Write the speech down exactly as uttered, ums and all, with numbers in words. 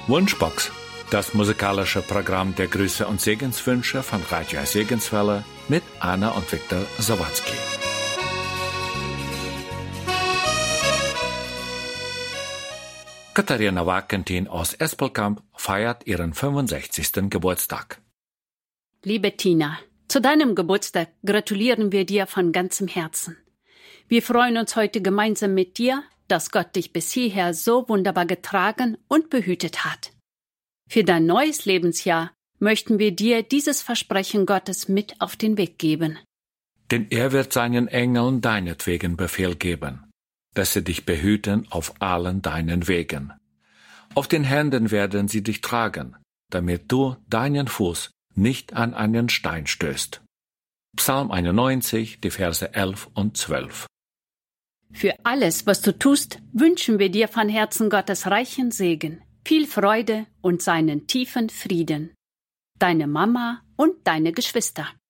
Wunschbox, das musikalische Programm der Grüße und Segenswünsche von Radio Segenswelle mit Anna und Viktor Sawatzki. Katharina Wagentin aus Espelkamp feiert ihren fünfundsechzigsten Geburtstag. Liebe Tina, zu deinem Geburtstag gratulieren wir dir von ganzem Herzen. Wir freuen uns heute gemeinsam mit dir, dass Gott dich bis hierher so wunderbar getragen und behütet hat. Für dein neues Lebensjahr möchten wir dir dieses Versprechen Gottes mit auf den Weg geben. Denn er wird seinen Engeln deinetwegen Befehl geben, dass sie dich behüten auf allen deinen Wegen. Auf den Händen werden sie dich tragen, damit du deinen Fuß nicht an einen Stein stößt. Psalm einundneunzig, die Verse elf und zwölf. Für alles, was du tust, wünschen wir dir von Herzen Gottes reichen Segen, viel Freude und seinen tiefen Frieden. Deine Mama und deine Geschwister.